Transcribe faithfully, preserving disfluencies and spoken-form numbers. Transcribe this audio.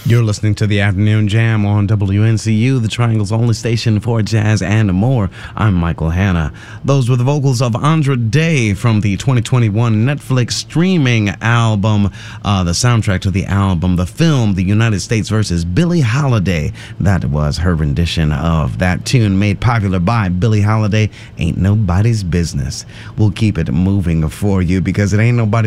You're listening to the Afternoon Jam on W N C U, the Triangle's only station for jazz and more. I'm Michael Hanna. Those were the vocals of Andra Day from the twenty twenty-one Netflix streaming album, uh, the soundtrack to the album, the film, The United States versus Billie Holiday. That was her rendition of that tune made popular by Billie Holiday, Ain't Nobody's Business. We'll keep it moving for you because it ain't nobody's